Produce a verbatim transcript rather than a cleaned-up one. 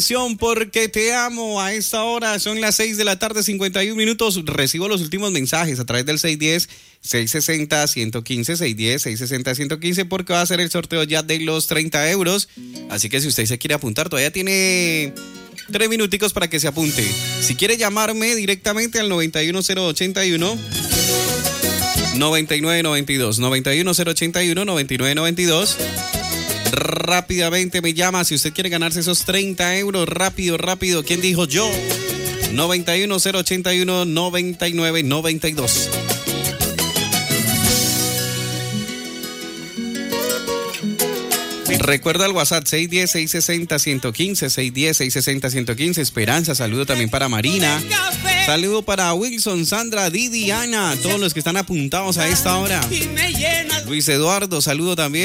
Porque te amo. A esta hora son las seis de la tarde, cincuenta y un minutos. Recibo los últimos mensajes a través del seis uno cero, seis seis cero, uno uno cinco, seis uno cero, seis seis cero, uno uno cinco, porque va a ser el sorteo ya de los treinta euros. Así que si usted se quiere apuntar, todavía tiene tres minuticos para que se apunte. Si quiere llamarme directamente al noventa y uno cero ochenta y uno, noventa y nueve noventa y dos, noventa y uno cero ochenta y uno, noventa y nueve noventa y dos. Rápidamente me llama si usted quiere ganarse esos treinta euros. Rápido, rápido. ¿Quién dijo yo? noventa y uno cero ochenta y uno, noventa y nueve noventa y dos. Recuerda el WhatsApp seis uno cero, seis seis cero, uno uno cinco, seis uno cero, seis seis cero, uno uno cinco. Esperanza, saludo también para Marina. Saludo para Wilson, Sandra, Didi, Ana, todos los que están apuntados a esta hora. Luis Eduardo, saludo también.